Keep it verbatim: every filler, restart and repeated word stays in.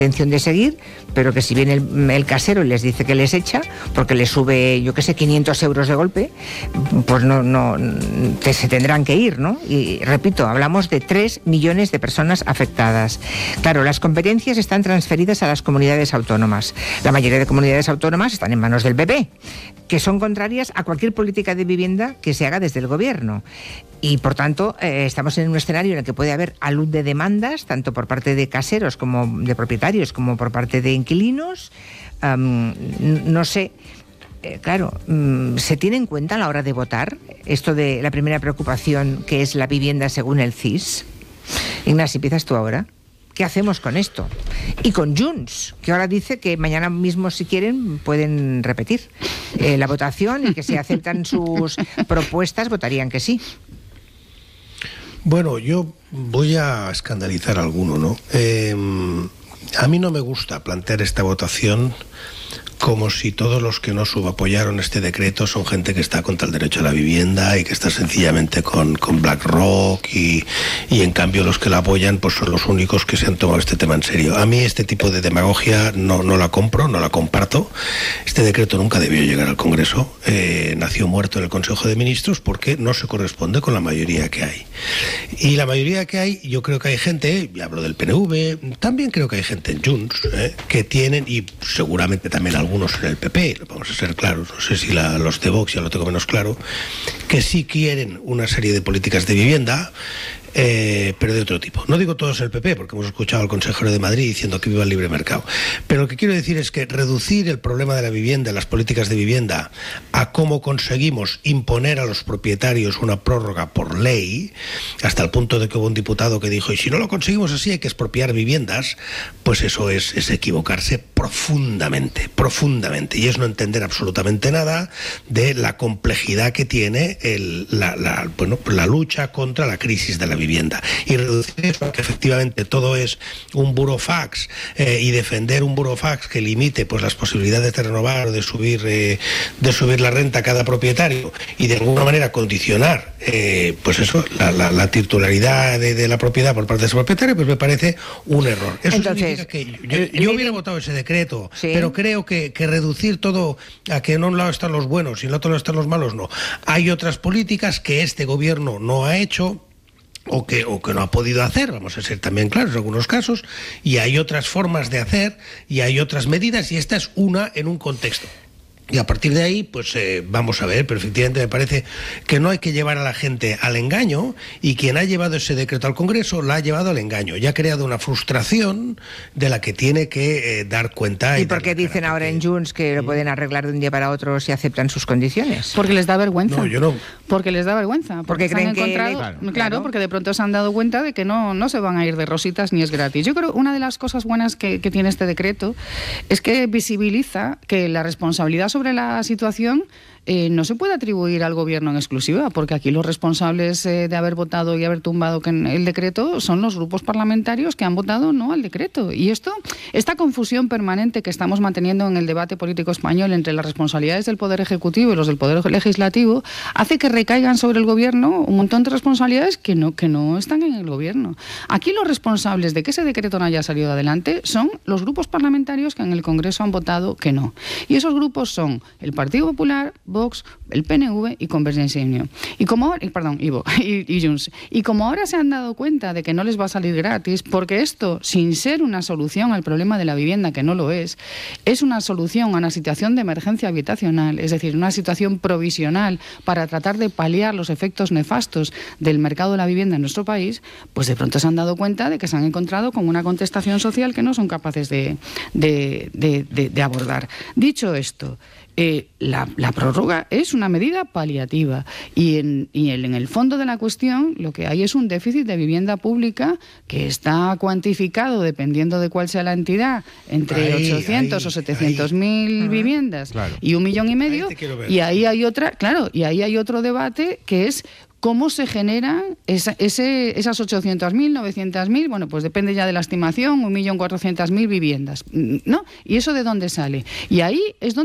intención de seguir, pero que si viene el, el casero y les dice que les echa, porque les sube, yo qué sé, quinientos euros de golpe, pues no, no, que se tendrán que ir, ¿no? Y repito, hablamos de tres millones de personas afectadas. Claro, las competencias están transferidas a las comunidades autónomas. La mayoría de comunidades autónomas están en manos del P P, que son contrarias a cualquier política de vivienda que se haga desde el gobierno. Y, por tanto, eh, estamos en un escenario en el que puede haber alud de demandas, tanto por parte de caseros como de propietarios, como por parte de inquilinos. Um, no sé, eh, claro, um, ¿se tiene en cuenta a la hora de votar esto de la primera preocupación, que es la vivienda según el C I S? Ignacio, empiezas tú ahora. ¿Qué hacemos con esto? Y con Junts, que ahora dice que mañana mismo, si quieren, pueden repetir eh, la votación y que si aceptan sus propuestas, votarían que sí. Bueno, yo voy a escandalizar a alguno, ¿no? Eh, a mí no me gusta plantear esta votación como si todos los que no subapoyaron este decreto son gente que está contra el derecho a la vivienda y que está sencillamente con, con BlackRock y, y en cambio los que la apoyan pues son los únicos que se han tomado este tema en serio. A mí este tipo de demagogia no, no la compro, no la comparto. Este decreto nunca debió llegar al Congreso, eh, nació muerto en el Consejo de Ministros porque no se corresponde con la mayoría que hay. Y la mayoría que hay, yo creo que hay gente, y hablo del P N V, también creo que hay gente en Junts, eh, que tienen, y seguramente también algunos algunos en el P P, vamos a ser claros, no sé si la, los de Vox ya lo tengo menos claro, que sí quieren una serie de políticas de vivienda, Eh, pero de otro tipo. No digo todos el P P, porque hemos escuchado al consejero de Madrid diciendo que viva el libre mercado. Pero lo que quiero decir es que reducir el problema de la vivienda, las políticas de vivienda, a cómo conseguimos imponer a los propietarios una prórroga por ley, hasta el punto de que hubo un diputado que dijo, y si no lo conseguimos así hay que expropiar viviendas, pues eso es, es equivocarse profundamente, profundamente. Y es no entender absolutamente nada de la complejidad que tiene el, la, la, bueno, la lucha contra la crisis de la vivienda, y reducir eso a que efectivamente todo es un burofax eh, y defender un burofax que limite pues las posibilidades de renovar o de subir eh, de subir la renta a cada propietario y de alguna manera condicionar eh, pues eso la, la, la titularidad de, de la propiedad por parte de ese propietario, pues me parece un error. Eso Entonces, significa que yo, yo hubiera votado ese decreto, ¿sí? Pero creo que, que reducir todo a que en un lado están los buenos y en el otro lado están los malos, no. Hay otras políticas que este gobierno no ha hecho O que, o que no ha podido hacer, vamos a ser también claros en algunos casos, y hay otras formas de hacer y hay otras medidas, y esta es una en un contexto. Y a partir de ahí, pues eh, vamos a ver, pero efectivamente me parece que no hay que llevar a la gente al engaño, y quien ha llevado ese decreto al Congreso la ha llevado al engaño y ha creado una frustración de la que tiene que eh, dar cuenta. ¿Y, ¿Y por qué dicen ahora en Junts que lo pueden arreglar de un día para otro si aceptan sus condiciones? Porque les da vergüenza. No, yo no. Porque les da vergüenza. Porque, porque creen que... Claro, claro, claro, porque de pronto se han dado cuenta de que no, no se van a ir de rositas ni es gratis. Yo creo que una de las cosas buenas que, que tiene este decreto es que visibiliza que la responsabilidad sobre la situación Eh, no se puede atribuir al gobierno en exclusiva, porque aquí los responsables eh, de haber votado y haber tumbado el decreto son los grupos parlamentarios que han votado no al decreto. Y esto, esta confusión permanente que estamos manteniendo en el debate político español entre las responsabilidades del Poder Ejecutivo y los del Poder Legislativo, hace que recaigan sobre el gobierno un montón de responsabilidades que no, que no están en el gobierno. Aquí los responsables de que ese decreto no haya salido adelante son los grupos parlamentarios que en el Congreso han votado que no. Y esos grupos son el Partido Popular, Vox, el P N V y Convergencia y Unión. Y como, perdón, Ivo, y, y Junts. Y como ahora se han dado cuenta de que no les va a salir gratis, porque esto, sin ser una solución al problema de la vivienda, que no lo es, es una solución a una situación de emergencia habitacional, es decir, una situación provisional para tratar de paliar los efectos nefastos del mercado de la vivienda en nuestro país, pues de pronto se han dado cuenta de que se han encontrado con una contestación social que no son capaces de, de, de, de, de abordar. Dicho esto, Eh, la, la prórroga es una medida paliativa y, en, y en el fondo de la cuestión lo que hay es un déficit de vivienda pública que está cuantificado, dependiendo de cuál sea la entidad, entre ahí, ochocientos ahí, o setecientos mil viviendas, claro, y un millón y medio, ahí y ahí hay otra, claro, y ahí hay otro debate que es ¿cómo se generan esa, ese, esas ochocientos mil, novecientos mil? Bueno, pues depende ya de la estimación, un millón cuatrocientos mil viviendas, ¿no? ¿Y eso de dónde sale? Y ahí es donde